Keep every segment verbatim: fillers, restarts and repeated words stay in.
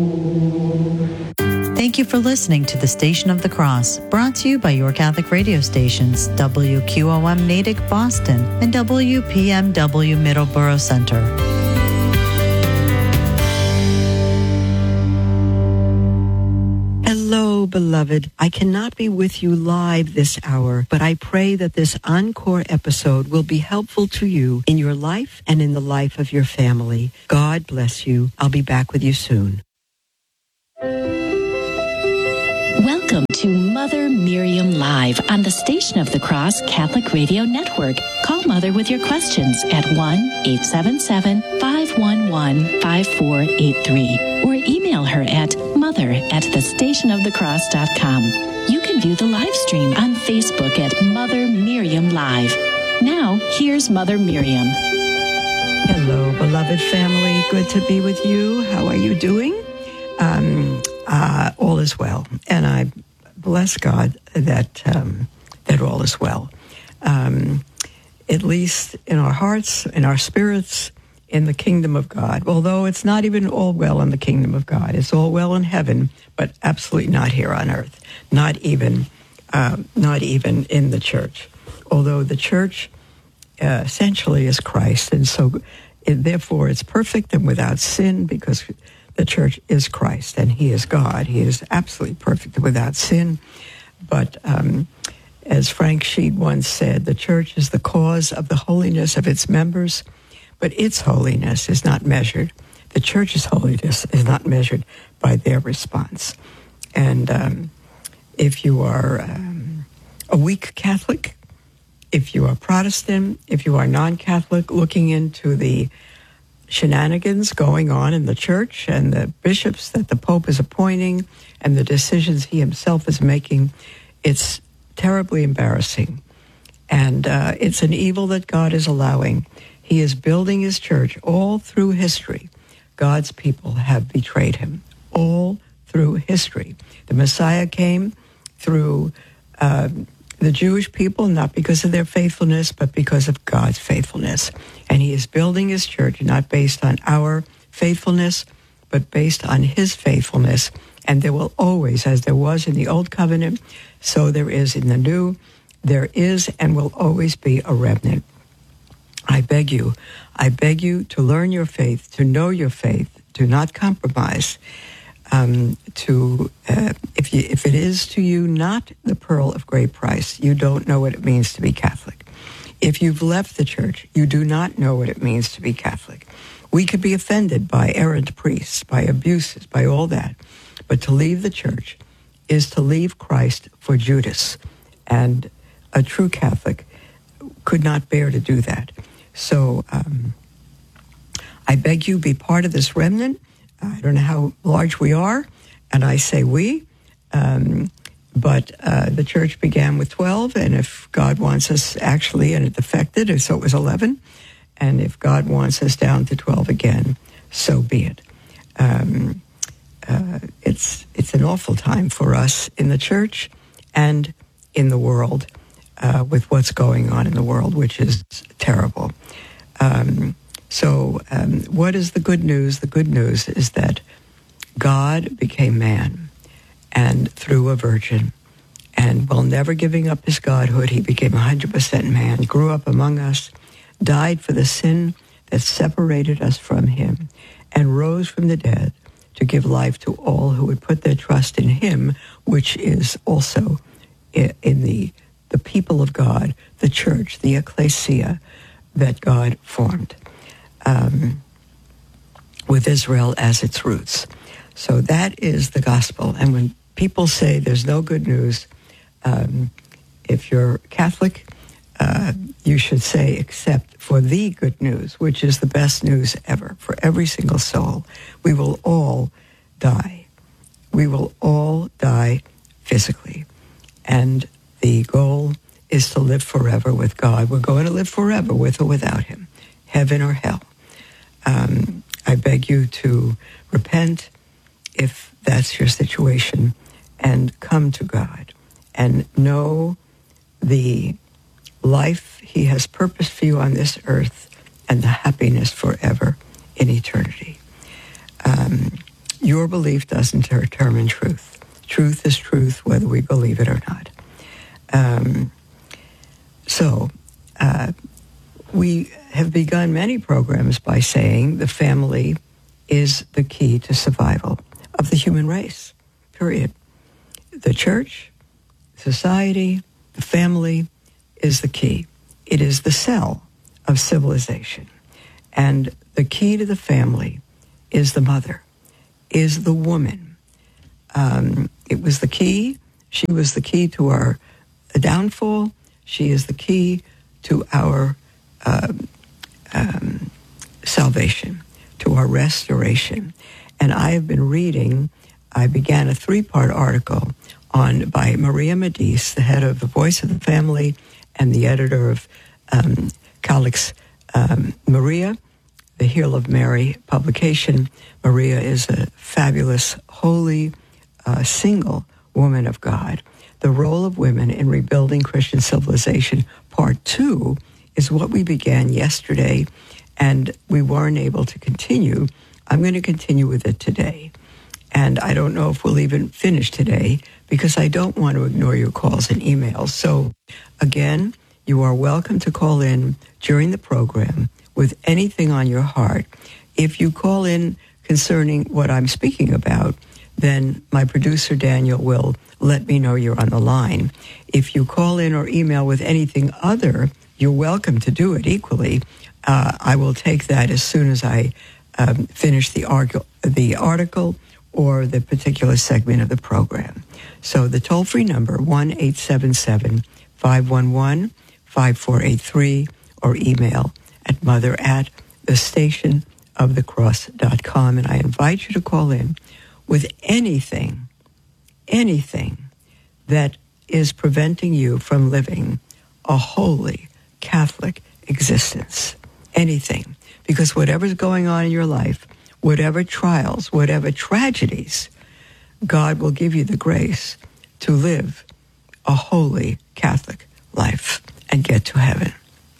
Thank you for listening to the Station of the Cross, brought to you by your Catholic radio stations, W Q O M Natick, Boston, and W P M W Middleborough Center. Hello, beloved. I cannot be with you live this hour, but I pray that this encore episode will be helpful to you in your life and in the life of your family. God bless you. I'll be back with you soon. Welcome to Mother Miriam Live on the Station of the Cross Catholic Radio Network. Call Mother with your questions at one eight seven seven, five one one, five four eight three or email her at mother at the station of the cross dot com. You can view the live stream on Facebook at Mother Miriam Live. Now, here's Mother Miriam. Hello, beloved family. Good to be with you. How are you doing? Um, uh, all is well, and I bless God that um, that all is well. Um, at least in our hearts, in our spirits, in the kingdom of God. Although it's not even all well in the kingdom of God, it's all well in heaven, but absolutely not here on earth. Not even, um, not even in the church. Although the church uh, essentially is Christ, and so it, therefore it's perfect and without sin because the church is Christ, and He is God. He is absolutely perfect without sin. But um, as Frank Sheed once said, the church is the cause of the holiness of its members, but its holiness is not measured. The church's holiness is not measured by their response. And um, if you are um, a weak Catholic, if you are Protestant, if you are non-Catholic, looking into the shenanigans going on in the church and the bishops that the Pope is appointing and the decisions he himself is making, it's terribly embarrassing. And uh, it's an evil that God is allowing. He is building his church all through history. God's people have betrayed him all through history. The Messiah came through uh, the Jewish people, not because of their faithfulness, but because of God's faithfulness. And he is building his church not based on our faithfulness, but based on his faithfulness. And there will always, as there was in the Old Covenant, so there is in the New, there is and will always be a remnant. I beg you, I beg you to learn your faith, to know your faith, to not compromise. Um, to uh, if you if it is to you not the pearl of great price, you don't know what it means to be Catholic. If you've left the church, you do not know what it means to be Catholic. We could be offended by errant priests, by abuses, by all that. But to leave the church is to leave Christ for Judas. And a true Catholic could not bear to do that. So um, I beg you, be part of this remnant. I don't know how large we are, and I say we, um, but uh, the church began with twelve, and if God wants us actually, and it defected, so it was eleven, and if God wants us down to twelve again, so be it. Um, uh, it's it's an awful time for us in the church and in the world uh, with what's going on in the world, which is terrible. Um So um, what is the good news? The good news is that God became man and through a virgin. And while never giving up his godhood, he became one hundred percent man, grew up among us, died for the sin that separated us from him, and rose from the dead to give life to all who would put their trust in him, which is also in the, the people of God, the church, the ecclesia that God formed. Um, with Israel as its roots. So that is the gospel. And when people say there's no good news, um, if you're Catholic, uh, you should say except for the good news, which is the best news ever for every single soul. We will all die. We will all die physically. And the goal is to live forever with God. We're going to live forever with or without him, heaven or hell. Um, I beg you to repent if that's your situation and come to God and know the life he has purposed for you on this earth and the happiness forever in eternity. Um, your belief doesn't determine truth. Truth is truth, whether we believe it or not. Um, so, uh, we have begun many programs by saying the family is the key to survival of the human race, period. The church, society, the family is the key. It is the cell of civilization. And the key to the family is the mother, is the woman. Um, it was the key. She was the key to our downfall. She is the key to our uh, um, salvation, to our restoration. And I have been reading, I began a three-part article on by Maria Medice, the head of The Voice of the Family and the editor of um, Calix um, Maria, the Heel of Mary publication. Maria is a fabulous, holy, uh, single woman of God. The Role of Women in Rebuilding Christian Civilization, Part Two, is what we began yesterday, and we weren't able to continue. I'm going to continue with it today. And I don't know if we'll even finish today because I don't want to ignore your calls and emails. So, again, you are welcome to call in during the program with anything on your heart. If you call in concerning what I'm speaking about, then my producer, Daniel, will let me know you're on the line. If you call in or email with anything other, you're welcome to do it equally. Uh, I will take that as soon as I um, finish the, arg- the article or the particular segment of the program. So the toll-free number, one eight seven seven, five one one, five four eight three, or email at mother at the station of the cross dot com. And I invite you to call in with anything, anything that is preventing you from living a holy Catholic existence. Anything. Because whatever's going on in your life, whatever trials, whatever tragedies, God will give you the grace to live a holy Catholic life and get to heaven.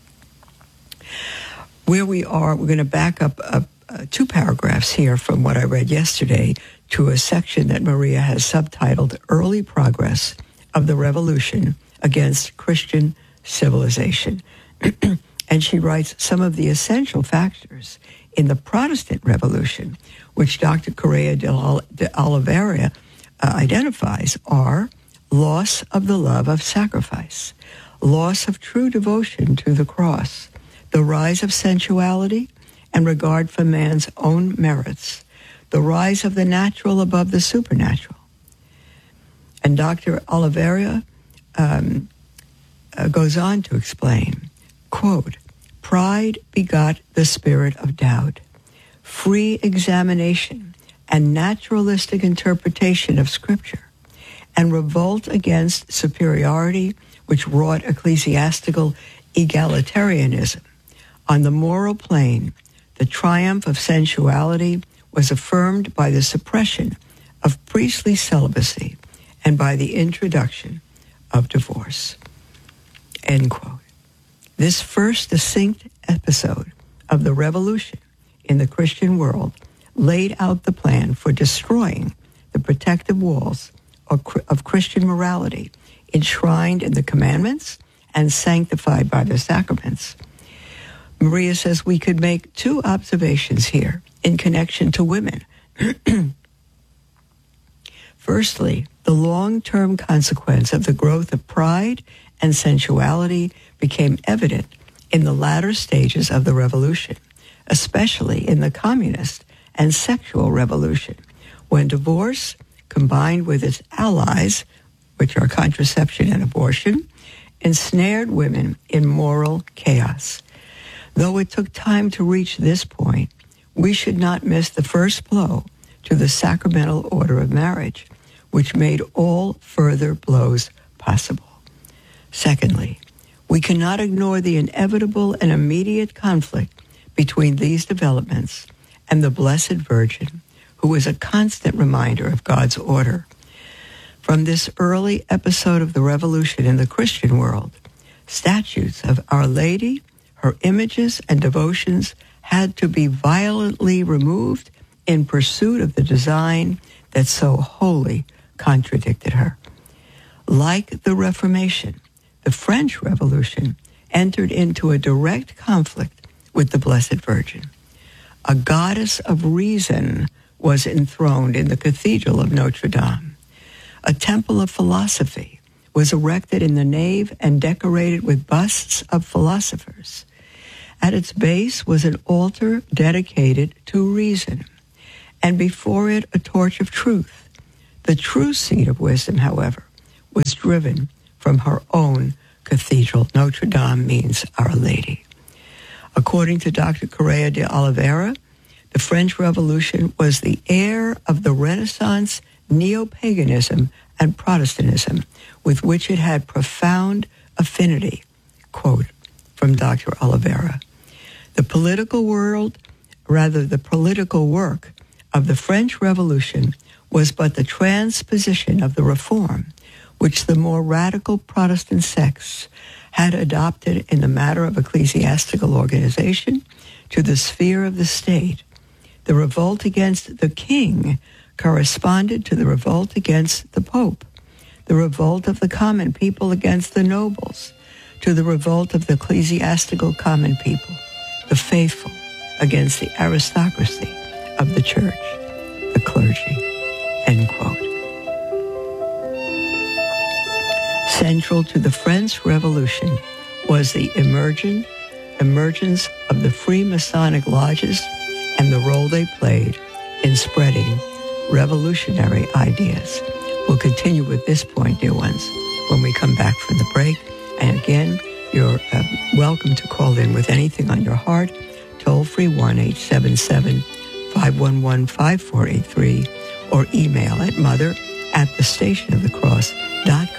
Where we are, we're going to back up uh, uh, two paragraphs here from what I read yesterday to a section that Maria has subtitled Early Progress of the Revolution Against Christian Civilization. And she writes, some of the essential factors in the Protestant Revolution, which Doctor Correa de Oliveira uh, identifies, are loss of the love of sacrifice, loss of true devotion to the cross, the rise of sensuality and regard for man's own merits, the rise of the natural above the supernatural. And Doctor Oliveira um, uh, goes on to explain, quote, pride begot the spirit of doubt, free examination and naturalistic interpretation of Scripture, and revolt against superiority, which wrought ecclesiastical egalitarianism. On the moral plane, the triumph of sensuality was affirmed by the suppression of priestly celibacy and by the introduction of divorce. End quote. This first distinct episode of the revolution in the Christian world laid out the plan for destroying the protective walls of, of Christian morality enshrined in the commandments and sanctified by the sacraments. Maria says we could make two observations here in connection to women. Firstly, the long-term consequence of the growth of pride and sensuality became evident in the latter stages of the revolution, especially in the communist and sexual revolution, when divorce, combined with its allies, which are contraception and abortion, ensnared women in moral chaos. Though it took time to reach this point, we should not miss the first blow to the sacramental order of marriage, which made all further blows possible. Secondly, we cannot ignore the inevitable and immediate conflict between these developments and the Blessed Virgin, who is a constant reminder of God's order. From this early episode of the revolution in the Christian world, statues of Our Lady, her images and devotions had to be violently removed in pursuit of the design that so wholly contradicted her. Like the Reformation, the French Revolution entered into a direct conflict with the Blessed Virgin. A goddess of reason was enthroned in the Cathedral of Notre Dame. A temple of philosophy was erected in the nave and decorated with busts of philosophers. At its base was an altar dedicated to reason, and before it a torch of truth. The true seat of wisdom, however, was driven from her own cathedral. Notre Dame means Our Lady. According to Doctor Correa de Oliveira, the French Revolution was the heir of the Renaissance, neo-paganism, and Protestantism, with which it had profound affinity. Quote from Doctor Oliveira, the political world, rather the political work of the French Revolution was but the transposition of the reform which the more radical Protestant sects had adopted in the matter of ecclesiastical organization to the sphere of the state. The revolt against the king corresponded to the revolt against the Pope, the revolt of the common people against the nobles, to the revolt of the ecclesiastical common people, the faithful, against the aristocracy of the church, the clergy. End quote. Central to the French Revolution was the emergent, emergence of the Freemasonic lodges and the role they played in spreading revolutionary ideas. We'll continue with this point, dear ones, when we come back from the break. And again, you're uh, welcome to call in with anything on your heart. Toll free one eight seven seven, five one one, five four eight three or email at mother at the station of the cross dot com.